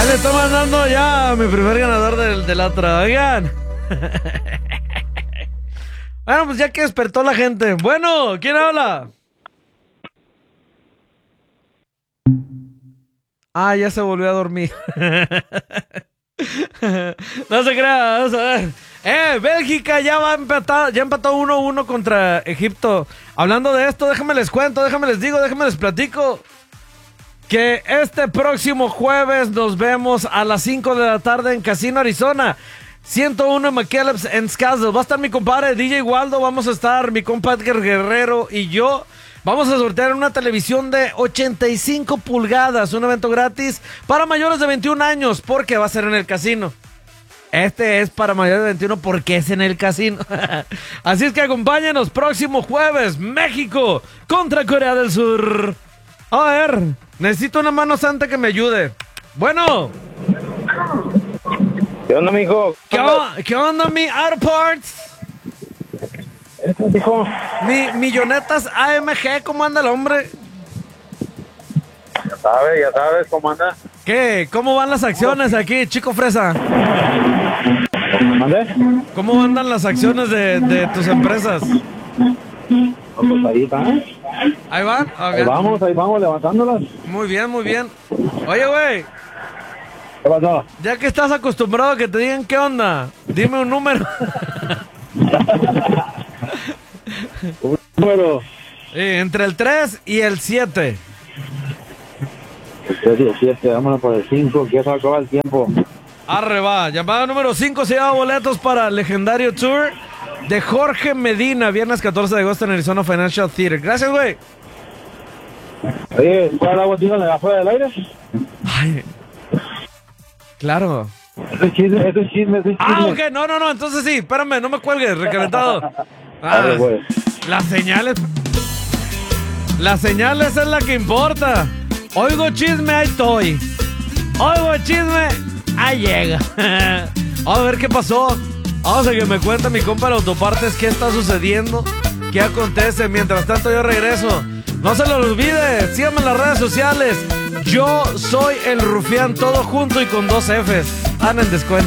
le estoy mandando ya a mi primer ganador de la otra. Oigan. Bueno, pues ya que despertó la gente. Bueno, ¿quién habla? Ah, ya se volvió a dormir. No se crea, vamos a ver. Bélgica ya empató 1-1 contra Egipto. Hablando de esto, déjame les cuento, déjame les digo, déjame les platico que este próximo jueves nos vemos a las 5 de la tarde en Casino Arizona 101 McKellips en Scottsdale. Va a estar mi compadre DJ Waldo, vamos a estar mi compadre Guerrero y yo. Vamos a sortear una televisión de 85 pulgadas, un evento gratis para mayores de 21 años, porque va a ser en el casino. Este es para mayores de 21 porque es en el casino. Así es que acompáñenos próximo jueves, México contra Corea del Sur. A ver, necesito una mano santa que me ayude. Bueno. ¿Qué onda, mijo? ¿Qué onda, mi Airports? Hijo. Mi Millonetas AMG, ¿cómo anda el hombre? Ya sabes cómo anda. ¿Qué? ¿Cómo van las acciones aquí, Chico Fresa? ¿Mande? ¿Cómo andan las acciones de tus empresas? Pues ahí está. ¿Ahí van? Okay. Ahí vamos levantándolas. Muy bien, muy bien. Oye, güey. ¿Qué pasó? Ya que estás acostumbrado a que te digan qué onda, dime un número. Un número. Entre el 3 y el 7. El 3 y el 7, vámonos por el 5, que ya se acaba el tiempo. Arre va. Llamada número 5 se llama boletos para el legendario tour de Jorge Medina, viernes 14 de agosto en Arizona Financial Theater. Gracias, güey. Oye, ¿cuál es la botina de afuera del aire? Ay. Claro. Eso es chisme. Ah, ok, no, entonces sí, espérame, no me cuelgues, recalentado. Dale, pues. Las señales es la que importa. Oigo chisme, ahí estoy. Oigo chisme, ahí llega. Vamos a ver qué pasó. Vamos a que me cuente mi compa de Autopartes qué está sucediendo, qué acontece. Mientras tanto yo regreso. No se lo olvide, síganme en las redes sociales. Yo soy el Rufián, todo junto y con 2 Fs. Están en descuento.